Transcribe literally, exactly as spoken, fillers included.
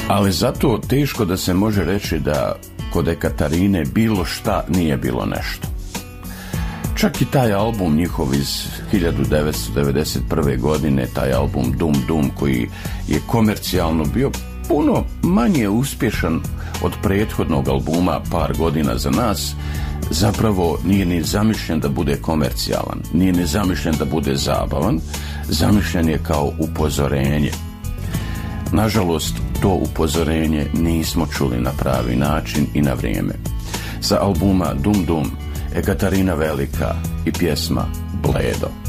Ali zato teško da se može reći da kod Ekaterine bilo šta nije bilo nešto. Čak i taj album njihov iz hiljadu devetsto devedeset prve. godine, taj album Dum Dum, koji je komercijalno bio puno manje uspješan od prethodnog albuma Par godina za nas, zapravo nije ni zamišljen da bude komercijalan, nije ni zamišljen da bude zabavan, zamišljen je kao upozorenje. Nažalost, to upozorenje nismo čuli na pravi način i na vrijeme. Sa albuma Dum Dum, Ekaterina Velika i pjesma Bledo.